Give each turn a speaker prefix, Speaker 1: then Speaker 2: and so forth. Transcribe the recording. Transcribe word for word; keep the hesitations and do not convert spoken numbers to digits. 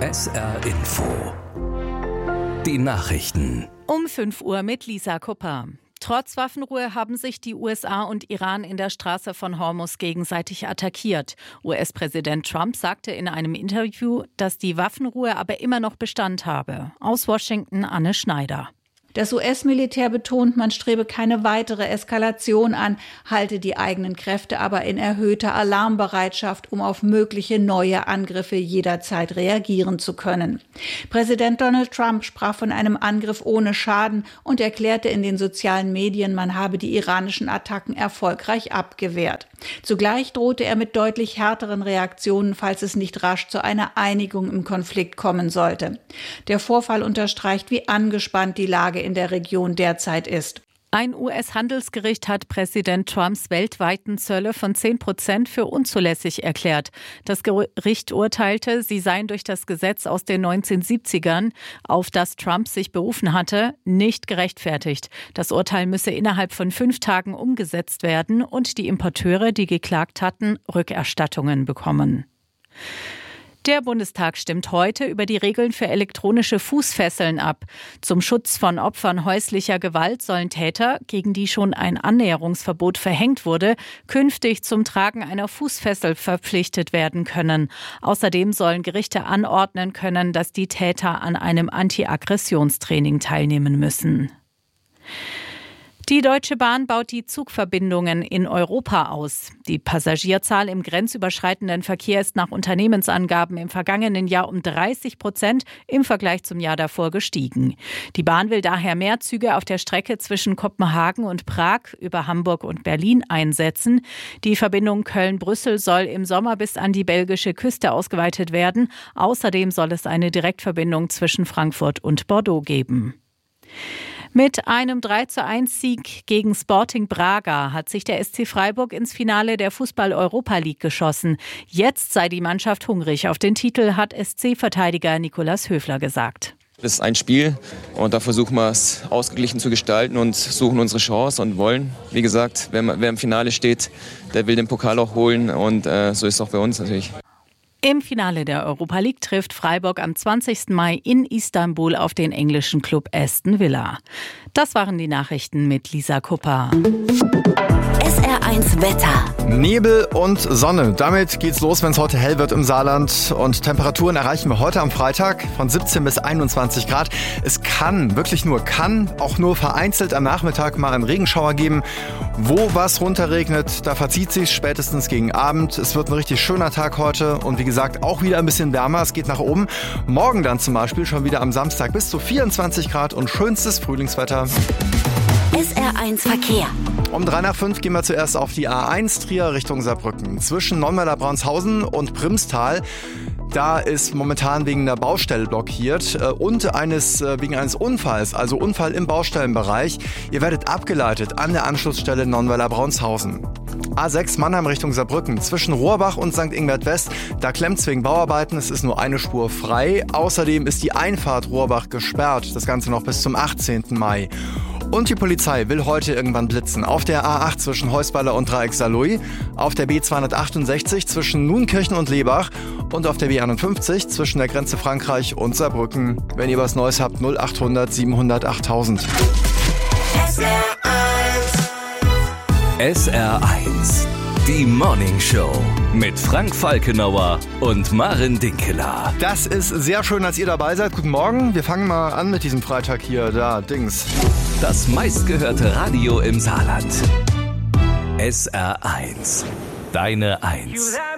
Speaker 1: S R Info. Die Nachrichten.
Speaker 2: Um fünf Uhr mit Lisa Kupper. Trotz Waffenruhe haben sich die U S A und Iran in der Straße von Hormuz gegenseitig attackiert. U S-Präsident Trump sagte in einem Interview, dass die Waffenruhe aber immer noch Bestand habe. Aus Washington Anne Schneider.
Speaker 3: Das U S-Militär betont, man strebe keine weitere Eskalation an, halte die eigenen Kräfte aber in erhöhter Alarmbereitschaft, um auf mögliche neue Angriffe jederzeit reagieren zu können. Präsident Donald Trump sprach von einem Angriff ohne Schaden und erklärte in den sozialen Medien, man habe die iranischen Attacken erfolgreich abgewehrt. Zugleich drohte er mit deutlich härteren Reaktionen, falls es nicht rasch zu einer Einigung im Konflikt kommen sollte. Der Vorfall unterstreicht, wie angespannt die Lage in der Region derzeit ist.
Speaker 2: Ein U S-Handelsgericht hat Präsident Trumps weltweiten Zölle von zehn Prozent für unzulässig erklärt. Das Gericht urteilte, sie seien durch das Gesetz aus den neunzehnhundertsiebzigern, auf das Trump sich berufen hatte, nicht gerechtfertigt. Das Urteil müsse innerhalb von fünf Tagen umgesetzt werden und die Importeure, die geklagt hatten, Rückerstattungen bekommen. Der Bundestag stimmt heute über die Regeln für elektronische Fußfesseln ab. Zum Schutz von Opfern häuslicher Gewalt sollen Täter, gegen die schon ein Annäherungsverbot verhängt wurde, künftig zum Tragen einer Fußfessel verpflichtet werden können. Außerdem sollen Gerichte anordnen können, dass die Täter an einem Anti-Aggressionstraining teilnehmen müssen. Die Deutsche Bahn baut die Zugverbindungen in Europa aus. Die Passagierzahl im grenzüberschreitenden Verkehr ist nach Unternehmensangaben im vergangenen Jahr um dreißig Prozent im Vergleich zum Jahr davor gestiegen. Die Bahn will daher mehr Züge auf der Strecke zwischen Kopenhagen und Prag über Hamburg und Berlin einsetzen. Die Verbindung Köln-Brüssel soll im Sommer bis an die belgische Küste ausgeweitet werden. Außerdem soll es eine Direktverbindung zwischen Frankfurt und Bordeaux geben. Mit einem drei zu eins Sieg gegen Sporting Braga hat sich der S C Freiburg ins Finale der Fußball-Europa League geschossen. Jetzt sei die Mannschaft hungrig auf den Titel, hat S C-Verteidiger Nikolaus Höfler gesagt.
Speaker 4: Das ist ein Spiel und da versuchen wir es ausgeglichen zu gestalten und suchen unsere Chance und wollen. Wie gesagt, wer, wer im Finale steht, der will den Pokal auch holen und äh, so ist es auch bei uns natürlich.
Speaker 2: Im Finale der Europa League trifft Freiburg am zwanzigsten Mai in Istanbul auf den englischen Club Aston Villa. Das waren die Nachrichten mit Lisa Kupper.
Speaker 5: S R eins Wetter.
Speaker 6: Nebel und Sonne. Damit geht's los, wenn es heute hell wird im Saarland. Und Temperaturen erreichen wir heute am Freitag von siebzehn bis einundzwanzig Grad. Es kann, wirklich nur kann, auch nur vereinzelt am Nachmittag mal einen Regenschauer geben. Wo was runterregnet, da verzieht sich spätestens gegen Abend. Es wird ein richtig schöner Tag heute und wie gesagt auch wieder ein bisschen wärmer. Es geht nach oben. Morgen dann zum Beispiel schon wieder am Samstag bis zu vierundzwanzig Grad und schönstes Frühlingswetter.
Speaker 5: S R eins Verkehr.
Speaker 6: Um drei nach fünf gehen wir zuerst auf die A eins Trier Richtung Saarbrücken. Zwischen Nonnweiler-Braunsthausen und Primstal. Da ist momentan wegen der Baustelle blockiert und eines wegen eines Unfalls, also Unfall im Baustellenbereich. Ihr werdet abgeleitet an der Anschlussstelle Nonnweiler-Braunsthausen. A sechs Mannheim Richtung Saarbrücken. Zwischen Rohrbach und Sankt Ingbert West, da klemmt's wegen Bauarbeiten. Es ist nur eine Spur frei. Außerdem ist die Einfahrt Rohrbach gesperrt. Das Ganze noch bis zum achtzehnten Mai. Und die Polizei will heute irgendwann blitzen. Auf der A acht zwischen Heusweiler und Dreieck Saarlouis, auf der B zweihundertachtundsechzig zwischen Nuenkirchen und Lebach und auf der B einundfünfzig zwischen der Grenze Frankreich und Saarbrücken. Wenn ihr was Neues habt, null achthundert siebenhundert achttausend.
Speaker 1: S R eins. S R eins. Die Morning Show mit Frank Falkenauer und Maren Dinkeler.
Speaker 6: Das ist sehr schön, dass ihr dabei seid. Guten Morgen. Wir fangen mal an mit diesem Freitag hier. Da, Dings.
Speaker 1: Das meistgehörte Radio im Saarland. S R eins. Deine Eins.